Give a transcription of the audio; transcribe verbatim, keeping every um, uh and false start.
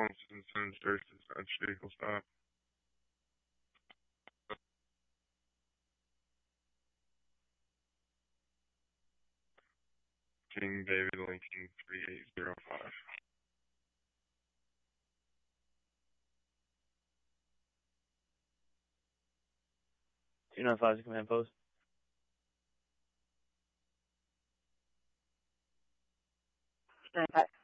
Thompson, Sons, Thurston, Sons, vehicle stop. King David Lincoln, three eight zero five. two nine five is command post. Stand by.